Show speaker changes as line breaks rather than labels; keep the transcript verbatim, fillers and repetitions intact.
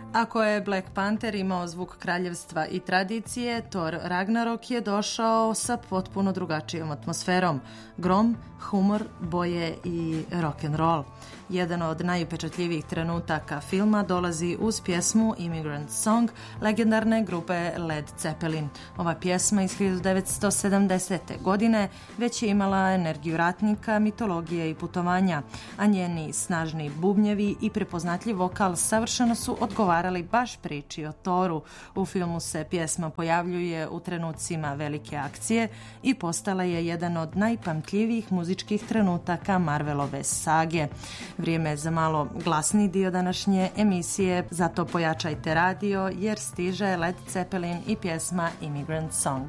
Ako je Black Panther imao zvuk kraljevstva i tradicije, Thor Ragnarok je došao sa potpuno drugačijom atmosferom. Grom, humor, boje i rock'n'roll. Jedan od najupečatljivijih trenutaka filma dolazi uz pjesmu Immigrant Song legendarne grupe Led Zeppelin. Ova pjesma iz hiljadu devetsto sedamdesete. godine već je imala energiju ratnika, mitologije i putovanja, a njeni snažni bubnjevi i prepoznatljiv vokal savršeno su odgovarali baš priči o Thoru. U filmu se pjesma pojavljuje u trenucima velike akcije i postala je jedan od najpamtljivijih muzičkih trenutaka Marvelove sage. Vrijeme je za malo glasniji dio današnje emisije, zato pojačajte radio jer stiže Led Zeppelin i pjesma Immigrant Song.